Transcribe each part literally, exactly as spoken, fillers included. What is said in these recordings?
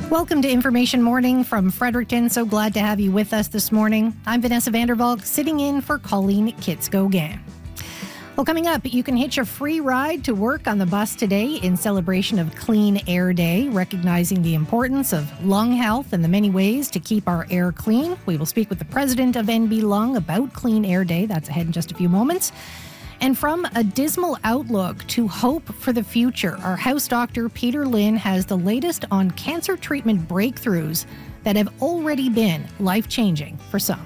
Welcome to Information Morning from Fredericton. So glad to have you with us this morning. I'm Vanessa Vandervalk, sitting in for Colleen Kitts-Gauguin. Well, coming up, you can hitch a free ride to work on the bus today in celebration of Clean Air Day, recognizing the importance of lung health and the many ways to keep our air clean. We will speak with the president of N B Lung about Clean Air Day. That's ahead in just a few moments. And from a dismal outlook to hope for the future, our house doctor, Peter Lynn, has the latest on cancer treatment breakthroughs that have already been life-changing for some.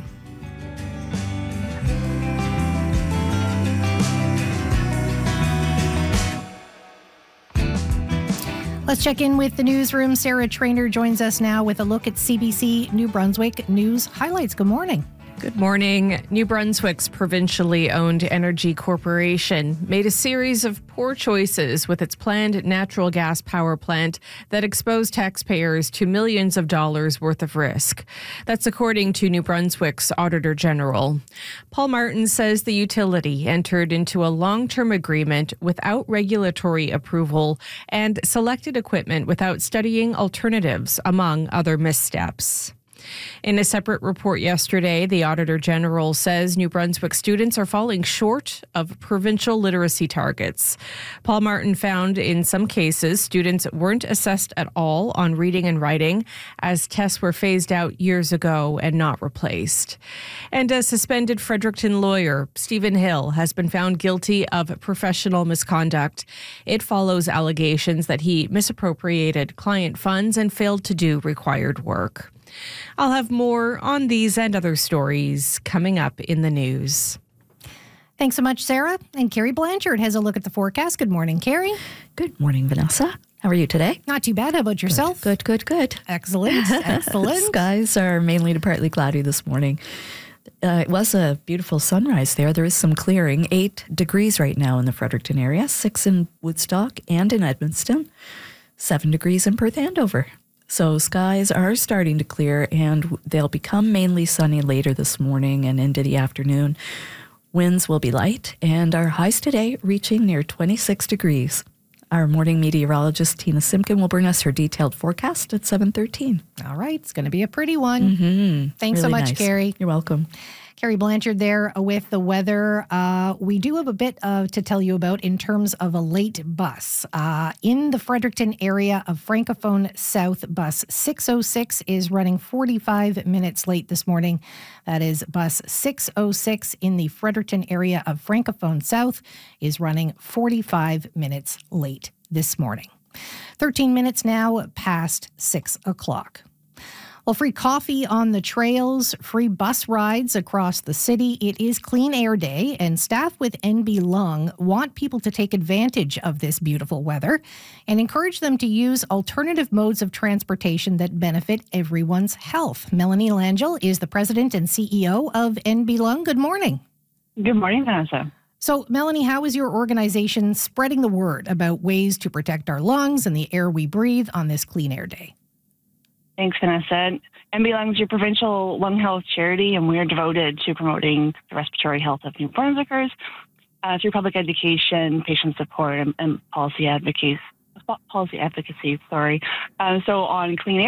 Let's check in with the newsroom. Sarah Trainer joins us now with a look at C B C New Brunswick news highlights. Good morning. Good morning. New Brunswick's provincially owned Energy Corporation made a series of poor choices with its planned natural gas power plant that exposed taxpayers to millions of dollars worth of risk. That's according to New Brunswick's Auditor General. Paul Martin says the utility entered into a long-term agreement without regulatory approval and selected equipment without studying alternatives, among other missteps. In a separate report yesterday, the Auditor General says New Brunswick students are falling short of provincial literacy targets. Paul Martin found in some cases students weren't assessed at all on reading and writing, as tests were phased out years ago and not replaced. And a suspended Fredericton lawyer, Stephen Hill, has been found guilty of professional misconduct. It follows allegations that he misappropriated client funds and failed to do required work. I'll have more on these and other stories coming up in the news. Thanks so much, Sarah. And Carrie Blanchard has a look at the forecast. Good morning, Carrie. Good morning, Vanessa. How are you today? Not too bad. How about yourself? Good, good, good. good. Excellent, excellent. Skies are mainly to partly cloudy this morning. Uh, it was a beautiful sunrise there. There is some clearing. Eight degrees right now in the Fredericton area, six in Woodstock and in Edmundston, seven degrees in Perth Andover. So skies are starting to clear, and they'll become mainly sunny later this morning and into the afternoon. Winds will be light, and our highs today reaching near twenty-six degrees. Our morning meteorologist, Tina Simpkin, will bring us her detailed forecast at seven thirteen. All right. It's going to be a pretty one. Mm-hmm. Thanks really so much, nice. Carrie. You're welcome. Carrie Blanchard there with the weather. Uh, we do have a bit uh, to tell you about in terms of a late bus. Uh, in the Fredericton area of Francophone South, bus six oh six is running forty-five minutes late this morning. That is bus six oh six in the Fredericton area of Francophone South is running forty-five minutes late this morning. thirteen minutes now past six o'clock. Well, free coffee on the trails, free bus rides across the city. It is Clean Air Day, and staff with N B Lung want people to take advantage of this beautiful weather and encourage them to use alternative modes of transportation that benefit everyone's health. Melanie Langell is the president and C E O of N B Lung. Good morning. Good morning, Vanessa. So, Melanie, how is your organization spreading the word about ways to protect our lungs and the air we breathe on this Clean Air Day? Thanks, Vanessa. N B Lung is your provincial lung health charity, and we are devoted to promoting the respiratory health of New Brunswickers uh, through public education, patient support, and, and policy advocacy. Policy advocacy. Sorry. Uh, so on Clean Air